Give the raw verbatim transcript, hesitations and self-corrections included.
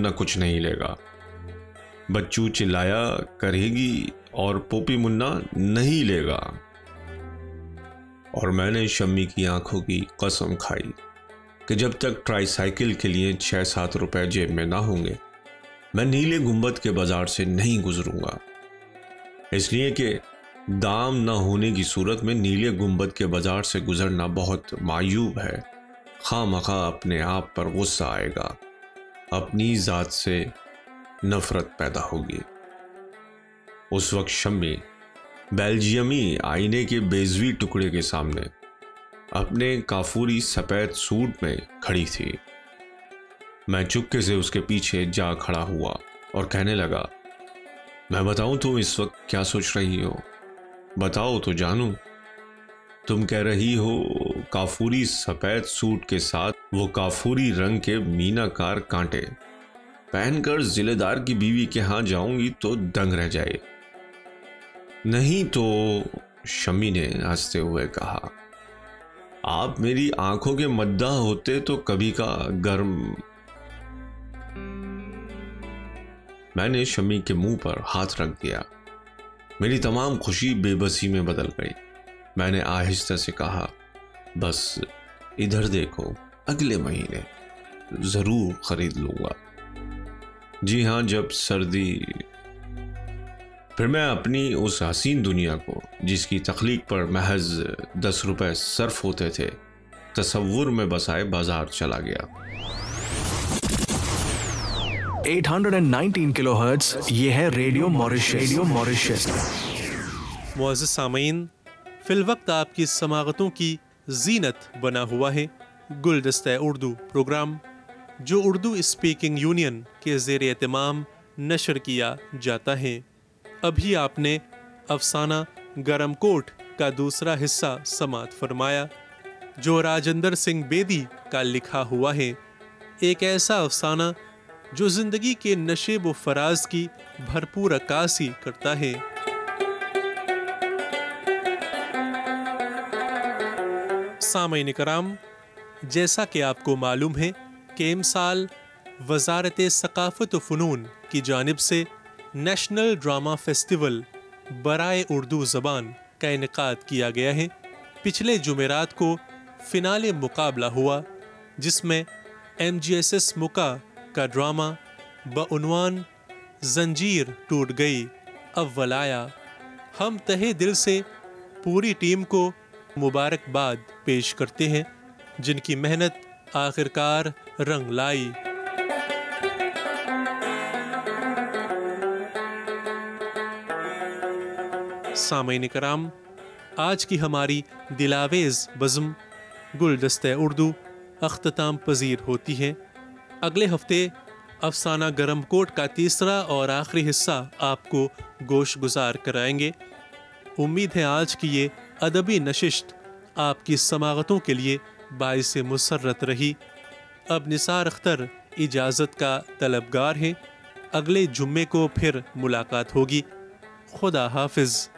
منا کچھ نہیں لے گا۔ بچو چلایا کرے گی اور پوپی منا نہیں لے گا۔ اور میں نے شمی کی آنکھوں کی قسم کھائی کہ جب تک ٹرائی سائیکل کے لیے چھ سات روپے جیب میں نہ ہوں گے میں نیلے گنبد کے بازار سے نہیں گزروں گا، اس لیے کہ دام نہ ہونے کی صورت میں نیلے گنبد کے بازار سے گزرنا بہت معیوب ہے۔ خواہ مخواہ اپنے آپ پر غصہ آئے گا، اپنی ذات سے نفرت پیدا ہوگی۔ اس وقت شمی بیلجیمی آئینے کے بیضوی ٹکڑے کے سامنے اپنے کافوری سفید سوٹ میں کھڑی تھی۔ میں چپکے سے اس کے پیچھے جا کھڑا ہوا اور کہنے لگا، میں بتاؤں تم اس وقت کیا سوچ رہی ہو؟ بتاؤ تو جانوں۔ تم کہہ رہی ہو کافوری سفید سوٹ کے ساتھ وہ کافوری رنگ کے مینا کار کانٹے پہن کر ضلع دار کی بیوی کے ہاں جاؤں گی تو دنگ رہ جائے۔ نہیں تو، شمی نے ہنستے ہوئے کہا، آپ میری آنکھوں کے مداح ہوتے تو کبھی کا گرم۔ میں نے شمی کے منہ پر ہاتھ رکھ دیا۔ میری تمام خوشی بے بسی میں بدل گئی۔ میں نے آہستہ سے کہا، بس ادھر دیکھو، اگلے مہینے ضرور خرید لوں گا۔ جی ہاں، جب سردی۔ پھر میں اپنی اس حسین دنیا کو جس کی تخلیق پر محض دس روپے صرف ہوتے تھے تصور میں بسائے بازار چلا گیا۔ آٹھ سو انیس کلو ہرٹز، یہ ہے ریڈیو موریشس۔ Radio Mauritius. معزز سامعین، فی الوقت آپ کی سماعتوں کی زینت بنا ہوا ہے گلدستہ اردو پروگرام، جو اردو اسپیکنگ یونین کے زیر اہتمام نشر کیا جاتا ہے۔ ابھی آپ نے افسانہ گرم کوٹ کا دوسرا حصہ سماعت فرمایا، جو راجندر سنگھ بیدی کا لکھا ہوا ہے، ایک ایسا افسانہ جو زندگی کے نشیب و فراز کی بھرپور عکاسی کرتا ہے۔ سامعین کرام، جیسا کہ آپ کو معلوم ہے کہ امسال وزارت ثقافت و فنون کی جانب سے نیشنل ڈرامہ فیسٹیول برائے اردو زبان کا انعقاد کیا گیا ہے۔ پچھلے جمعرات کو فنالے مقابلہ ہوا، جس میں ایم جی ایس ایس مکا کا ڈرامہ بعنوان زنجیر ٹوٹ گئی اول آیا۔ ہم تہہ دل سے پوری ٹیم کو مبارکباد پیش کرتے ہیں، جن کی محنت آخرکار رنگ لائی۔ سامعین کرام، آج کی ہماری دلاویز بزم گلدستہ اردو اختتام پذیر ہوتی ہے۔ اگلے ہفتے افسانہ گرم کوٹ کا تیسرا اور آخری حصہ آپ کو گوش گزار کرائیں گے۔ امید ہے آج کی یہ ادبی نشست آپ کی سماعتوں کے لیے باعث مسرت رہی۔ اب نثار اختر اجازت کا طلبگار ہیں۔ اگلے جمعے کو پھر ملاقات ہوگی۔ خدا حافظ۔